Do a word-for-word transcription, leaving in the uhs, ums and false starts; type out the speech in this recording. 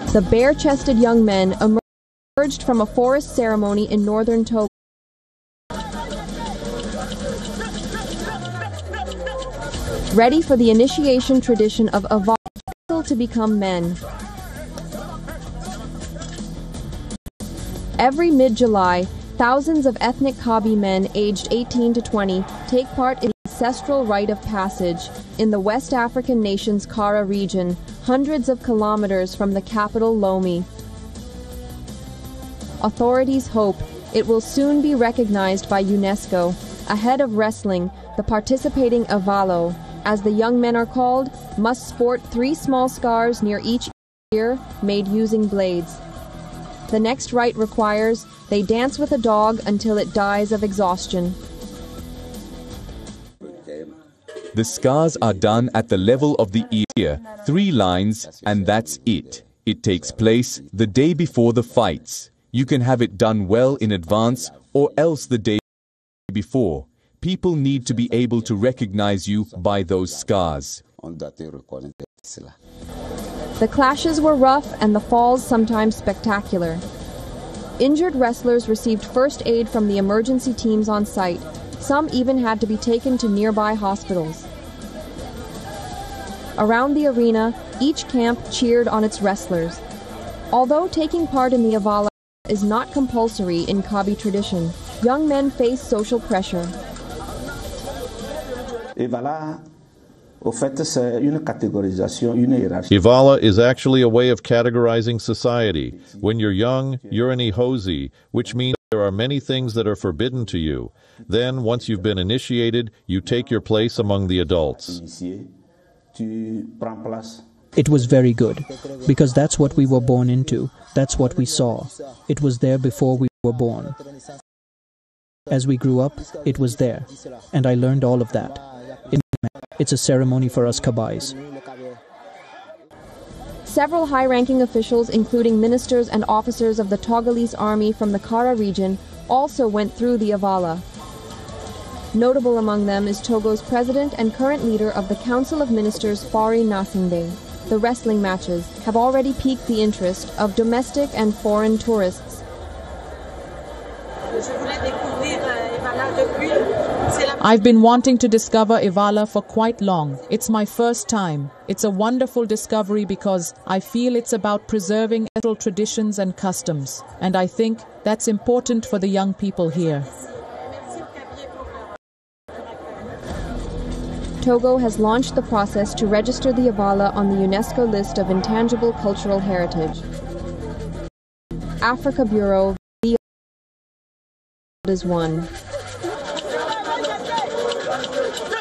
The bare-chested young men emerged from a forest ceremony in northern Togo. Ready for the initiation tradition of Avala to become men. Every mid-July, thousands of ethnic Kabi men aged eighteen to twenty take part in the ancestral rite of passage in the West African nation's Kara region, hundreds of kilometers from the capital Lomé. Authorities hope it will soon be recognized by UNESCO. Ahead of wrestling, the participating Avalo, as the young men are called, must sport three small scars near each ear made using blades. The next rite requires they dance with a dog until it dies of exhaustion. The scars are done at the level of the ear, three lines, and that's it. It takes place the day before the fights. You can have it done well in advance or else the day before. People need to be able to recognize you by those scars. The clashes were rough and the falls sometimes spectacular. Injured wrestlers received first aid from the emergency teams on site. Some even had to be taken to nearby hospitals. Around the arena, each camp cheered on its wrestlers. Although taking part in the Avala is not compulsory in Kabi tradition, young men face social pressure. Ivala is actually a way of categorizing society. When you're young, you're an Ihosi, which means there are many things that are forbidden to you. Then, once you've been initiated, you take your place among the adults. It was very good, because that's what we were born into. That's what we saw. It was there before we were born. As we grew up, it was there, and I learned all of that. It's a ceremony for us Kabais. Several high-ranking officials, including ministers and officers of the Togolese army from the Kara region, also went through the Avala. Notable among them is Togo's president and current leader of the Council of Ministers, Faure Gnassingbé. The wrestling matches have already piqued the interest of domestic and foreign tourists. I've been wanting to discover Ivala for quite long. It's my first time. It's a wonderful discovery because I feel it's about preserving ancestral traditions and customs, and I think that's important for the young people here. Togo has launched the process to register the Avala on the UNESCO list of intangible cultural heritage. Africa Bureau is one.